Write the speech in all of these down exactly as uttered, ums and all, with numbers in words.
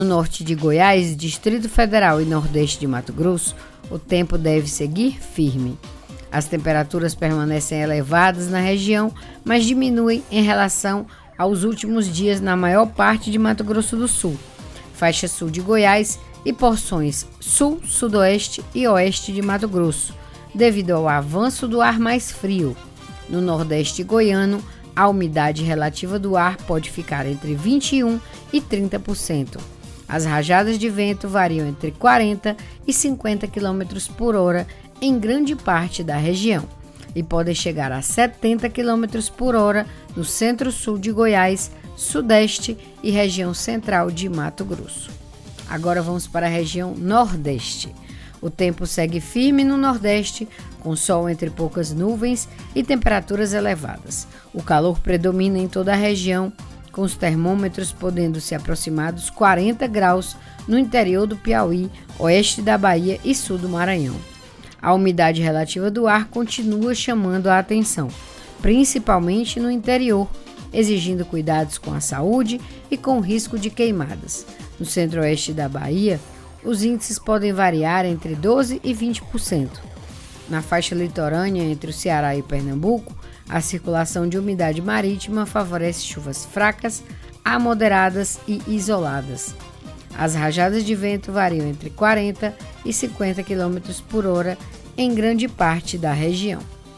No norte de Goiás, Distrito Federal e Nordeste de Mato Grosso, o tempo deve seguir firme. As temperaturas permanecem elevadas na região, mas diminuem em relação aos últimos dias na maior parte de Mato Grosso do Sul, faixa sul de Goiás e porções sul, sudoeste e oeste de Mato Grosso, devido ao avanço do ar mais frio. No nordeste goiano, a umidade relativa do ar pode ficar entre vinte e um e trinta por cento. As rajadas de vento variam entre quarenta e cinquenta quilômetros por hora em grande parte da região e podem chegar a setenta quilômetros por hora no centro-sul de Goiás, sudeste e região central de Mato Grosso. Agora vamos para a região nordeste. O tempo segue firme no nordeste, com sol entre poucas nuvens e temperaturas elevadas. O calor predomina em toda a região, com os termômetros podendo se aproximar dos quarenta graus no interior do Piauí, oeste da Bahia e sul do Maranhão. A umidade relativa do ar continua chamando a atenção, principalmente no interior, exigindo cuidados com a saúde e com o risco de queimadas. No centro-oeste da Bahia, os índices podem variar entre doze por cento e vinte por cento. Na faixa litorânea entre o Ceará e Pernambuco, a circulação de umidade marítima favorece chuvas fracas a moderadas e isoladas. As rajadas de vento variam entre quarenta e cinquenta quilômetros por hora em grande parte da região.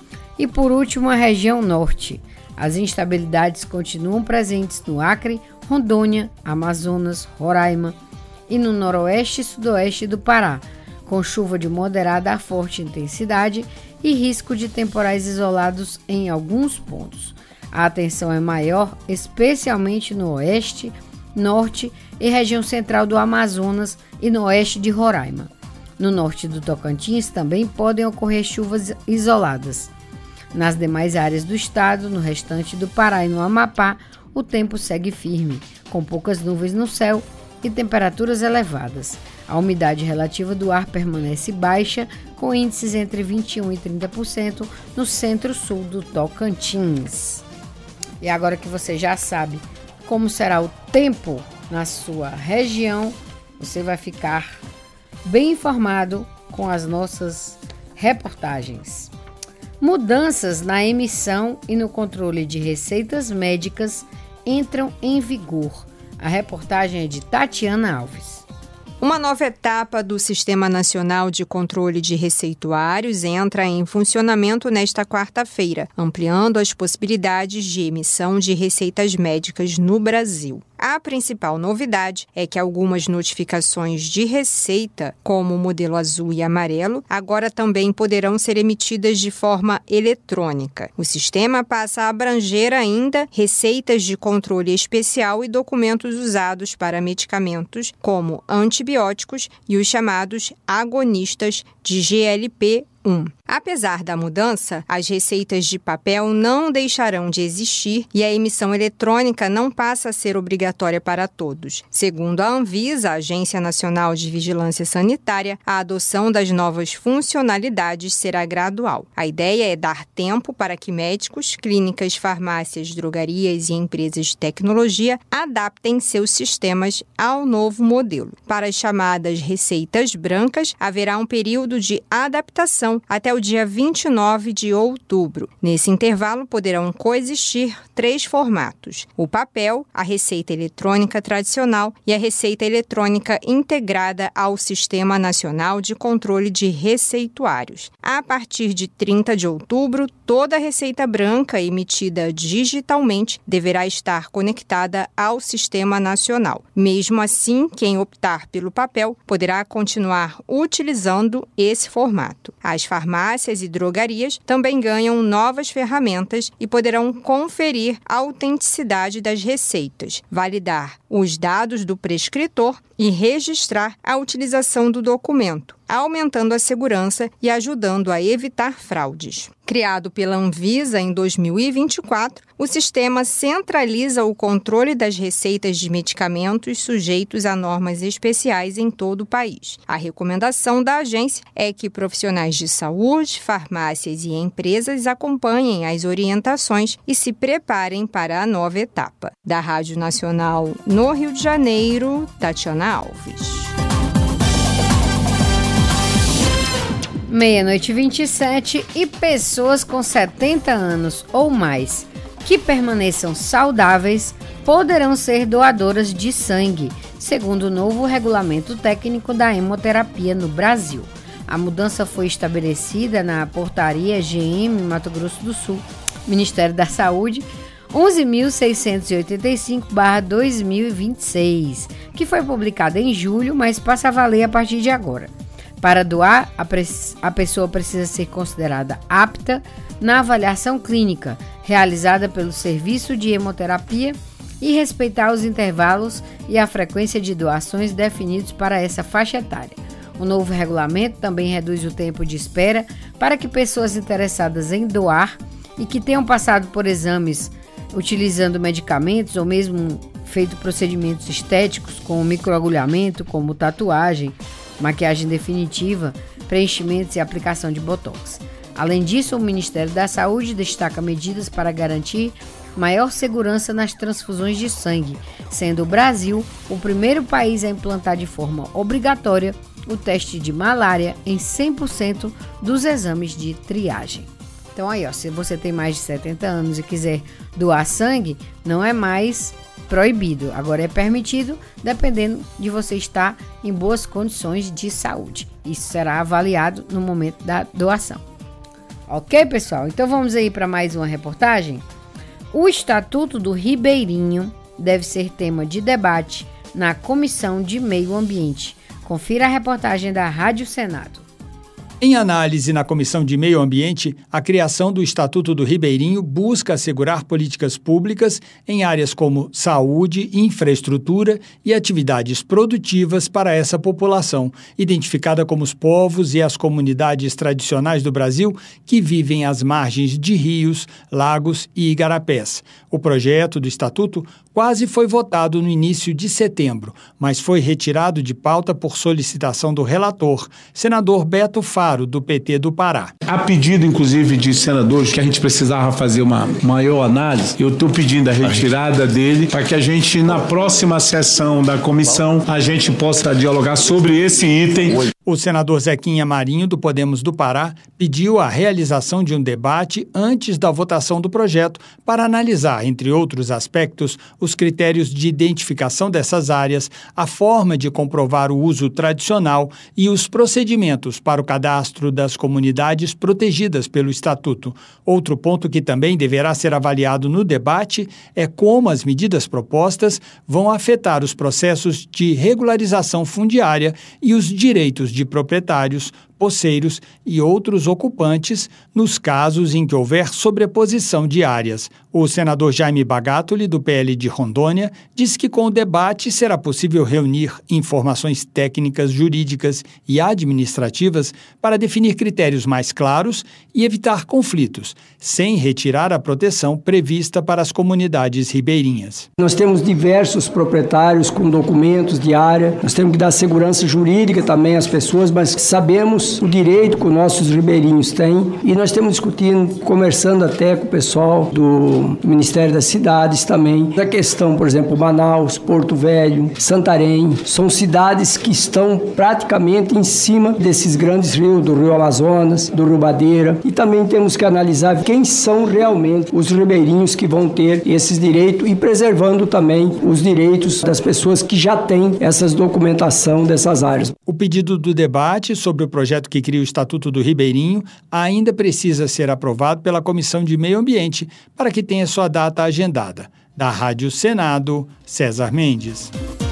E por último, a região norte. As instabilidades continuam presentes no Acre, Rondônia, Amazonas, Roraima e no noroeste e sudoeste do Pará, com chuva de moderada a forte intensidade e risco de temporais isolados em alguns pontos. A atenção é maior, especialmente no oeste, norte e região central do Amazonas e no oeste de Roraima. No norte do Tocantins também podem ocorrer chuvas isoladas. Nas demais áreas do estado, no restante do Pará e no Amapá, o tempo segue firme, com poucas nuvens no céu e temperaturas elevadas. A umidade relativa do ar permanece baixa, com índices entre vinte e um por cento e trinta por cento no centro-sul do Tocantins. E agora que você já sabe como será o tempo na sua região, você vai ficar bem informado com as nossas reportagens. Mudanças na emissão e no controle de receitas médicas entram em vigor. A reportagem é de Tatiana Alves. Uma nova etapa do Sistema Nacional de Controle de Receituários entra em funcionamento nesta quarta-feira, ampliando as possibilidades de emissão de receitas médicas no Brasil. A principal novidade é que algumas notificações de receita, como o modelo azul e amarelo, agora também poderão ser emitidas de forma eletrônica. O sistema passa a abranger ainda receitas de controle especial e documentos usados para medicamentos, como antibióticos e os chamados agonistas de G L P um. Apesar da mudança, as receitas de papel não deixarão de existir e a emissão eletrônica não passa a ser obrigatória para todos. Segundo a Anvisa, a Agência Nacional de Vigilância Sanitária, a adoção das novas funcionalidades será gradual. A ideia é dar tempo para que médicos, clínicas, farmácias, drogarias e empresas de tecnologia adaptem seus sistemas ao novo modelo. Para as chamadas receitas brancas, haverá um período de adaptação até o dia vinte e nove de outubro. Nesse intervalo, poderão coexistir três formatos: o papel, a receita eletrônica tradicional e a receita eletrônica integrada ao Sistema Nacional de Controle de Receituários. A partir de trinta de outubro, toda receita branca emitida digitalmente deverá estar conectada ao Sistema Nacional. Mesmo assim, quem optar pelo papel poderá continuar utilizando esse formato. As farmácias e drogarias também ganham novas ferramentas e poderão conferir a autenticidade das receitas, validar os dados do prescritor e registrar a utilização do documento, aumentando a segurança e ajudando a evitar fraudes. Criado pela Anvisa em dois mil e vinte e quatro, o sistema centraliza o controle das receitas de medicamentos sujeitos a normas especiais em todo o país. A recomendação da agência é que profissionais de saúde, farmácias e empresas acompanhem as orientações e se preparem para a nova etapa. Da Rádio Nacional no Rio de Janeiro, Tatiana Alves. Meia-noite e vinte e sete e pessoas com setenta anos ou mais que permaneçam saudáveis poderão ser doadoras de sangue, segundo o novo regulamento técnico da hemoterapia no Brasil. A mudança foi estabelecida na portaria G M Mato Grosso do Sul, Ministério da Saúde, onze mil seiscentos e oitenta e cinco barra dois mil e vinte e seis, que foi publicada em julho, mas passa a valer a partir de agora. Para doar, a, pre- a pessoa precisa ser considerada apta na avaliação clínica realizada pelo Serviço de Hemoterapia e respeitar os intervalos e a frequência de doações definidos para essa faixa etária. O novo regulamento também reduz o tempo de espera para que pessoas interessadas em doar e que tenham passado por exames utilizando medicamentos ou mesmo feito procedimentos estéticos como microagulhamento, como tatuagem, maquiagem definitiva, preenchimentos e aplicação de botox. Além disso, o Ministério da Saúde destaca medidas para garantir maior segurança nas transfusões de sangue, sendo o Brasil o primeiro país a implantar de forma obrigatória o teste de malária em cem por cento dos exames de triagem. Então aí, ó, se você tem mais de setenta anos e quiser doar sangue, não é mais proibido, agora é permitido, dependendo de você estar em boas condições de saúde. Isso será avaliado no momento da doação. Ok, pessoal? Então vamos aí para mais uma reportagem. O Estatuto do Ribeirinho deve ser tema de debate na Comissão de Meio Ambiente. Confira a reportagem da Rádio Senado. Em análise na Comissão de Meio Ambiente, a criação do Estatuto do Ribeirinho busca assegurar políticas públicas em áreas como saúde, infraestrutura e atividades produtivas para essa população, identificada como os povos e as comunidades tradicionais do Brasil que vivem às margens de rios, lagos e igarapés. O projeto do Estatuto quase foi votado no início de setembro, mas foi retirado de pauta por solicitação do relator, senador Beto Faro, do P T do Pará. A pedido, inclusive, de senadores que a gente precisava fazer uma maior análise, eu estou pedindo a retirada dele para que a gente, na próxima sessão da comissão, a gente possa dialogar sobre esse item. O senador Zequinha Marinho, do Podemos do Pará, pediu a realização de um debate antes da votação do projeto para analisar, entre outros aspectos, os critérios de identificação dessas áreas, a forma de comprovar o uso tradicional e os procedimentos para o cadastro das comunidades protegidas pelo Estatuto. Outro ponto que também deverá ser avaliado no debate é como as medidas propostas vão afetar os processos de regularização fundiária e os direitos de proprietários, poceiros e outros ocupantes nos casos em que houver sobreposição de áreas. O senador Jaime Bagatoli, do P L de Rondônia, diz que com o debate será possível reunir informações técnicas, jurídicas e administrativas para definir critérios mais claros e evitar conflitos, sem retirar a proteção prevista para as comunidades ribeirinhas. Nós temos diversos proprietários com documentos de área, nós temos que dar segurança jurídica também às pessoas, mas sabemos o direito que os nossos ribeirinhos têm e nós temos discutindo, conversando até com o pessoal do Ministério das Cidades também, da questão, por exemplo, Manaus, Porto Velho, Santarém, são cidades que estão praticamente em cima desses grandes rios, do Rio Amazonas, do Rio Madeira, e também temos que analisar quem são realmente os ribeirinhos que vão ter esses direitos e preservando também os direitos das pessoas que já têm essas documentação dessas áreas. O pedido do debate sobre o projeto que cria o Estatuto do Ribeirinho ainda precisa ser aprovado pela Comissão de Meio Ambiente para que tenha sua data agendada. Da Rádio Senado, César Mendes.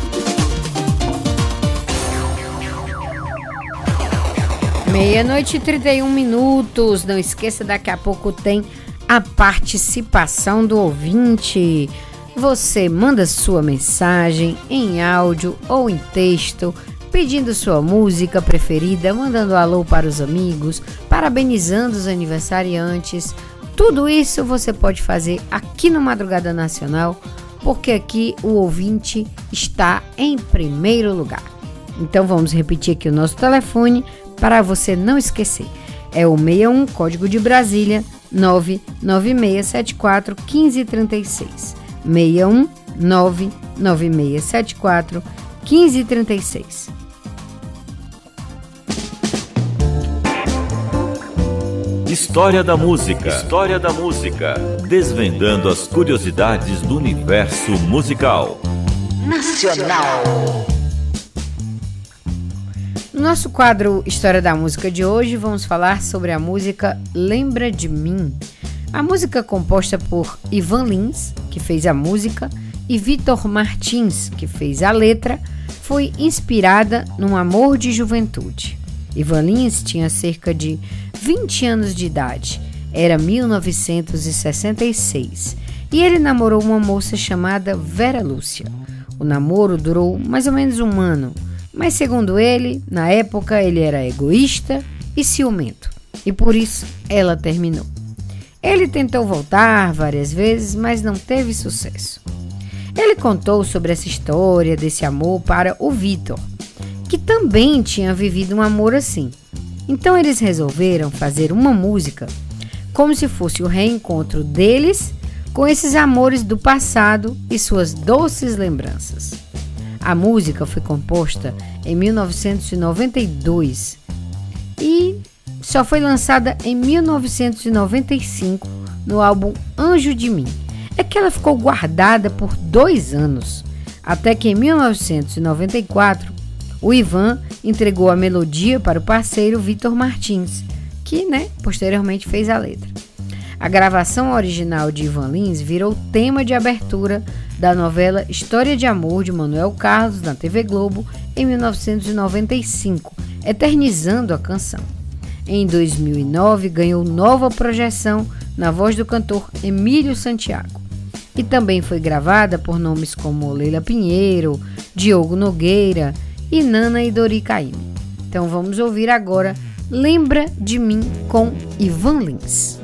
Meia-noite e trinta e um minutos. Não esqueça, daqui a pouco tem a participação do ouvinte. Você manda sua mensagem em áudio ou em texto, pedindo sua música preferida, mandando alô para os amigos, para parabenizando os aniversariantes. Tudo isso você pode fazer aqui no Madrugada Nacional, porque aqui o ouvinte está em primeiro lugar. Então vamos repetir aqui o nosso telefone para você não esquecer. É o seis um, código de Brasília, nove nove seis sete quatro um cinco três seis. seis um, nove nove seis sete quatro um cinco três seis. História da música. História da música. Desvendando as curiosidades do universo musical. Nacional. No nosso quadro História da Música de hoje, vamos falar sobre a música Lembra de Mim. A música composta por Ivan Lins, que fez a música, e Vitor Martins, que fez a letra, foi inspirada num amor de juventude. Ivan Lins tinha cerca de vinte anos de idade, era mil novecentos e sessenta e seis, e ele namorou uma moça chamada Vera Lúcia. O namoro durou mais ou menos um ano, mas segundo ele, na época ele era egoísta e ciumento, e por isso ela terminou. Ele tentou voltar várias vezes, mas não teve sucesso. Ele contou sobre essa história desse amor para o Vitor, que também tinha vivido um amor assim. Então eles resolveram fazer uma música como se fosse o reencontro deles com esses amores do passado e suas doces lembranças. A música foi composta em mil novecentos e noventa e dois e só foi lançada em mil novecentos e noventa e cinco no álbum Anjo de Mim. É que ela ficou guardada por dois anos, até que em mil novecentos e noventa e quatro o Ivan entregou a melodia para o parceiro Vitor Martins, que, né, posteriormente fez a letra. A gravação original de Ivan Lins virou tema de abertura da novela História de Amor de Manuel Carlos na T V Globo em mil novecentos e noventa e cinco, eternizando a canção. Em dois mil e nove, ganhou nova projeção na voz do cantor Emílio Santiago. E também foi gravada por nomes como Leila Pinheiro, Diogo Nogueira e Nana e Dori Caymmi. Então vamos ouvir agora Lembra de Mim com Ivan Lins.